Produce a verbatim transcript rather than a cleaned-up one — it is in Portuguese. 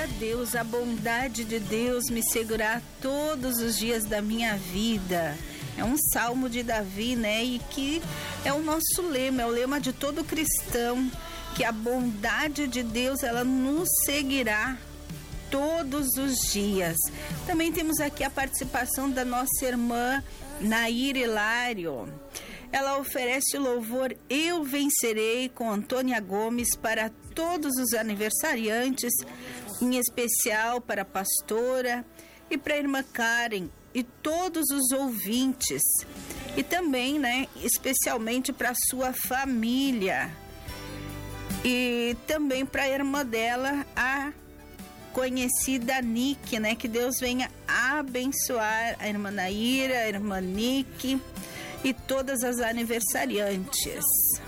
a Deus, a bondade de Deus me segurar todos os dias da minha vida. É um salmo de Davi, né? E que é o nosso lema, é o lema de todo cristão, que a bondade de Deus, ela nos seguirá todos os dias. Também temos aqui a participação da nossa irmã Nair Hilário. Ela oferece o louvor Eu Vencerei com Antônia Gomes para todos os aniversariantes, em especial para a pastora e para a irmã Karen e todos os ouvintes. E também, né, especialmente para a sua família. E também para a irmã dela, a conhecida Nick, né? Que Deus venha abençoar a irmã Naira, a irmã Nick e todas as aniversariantes.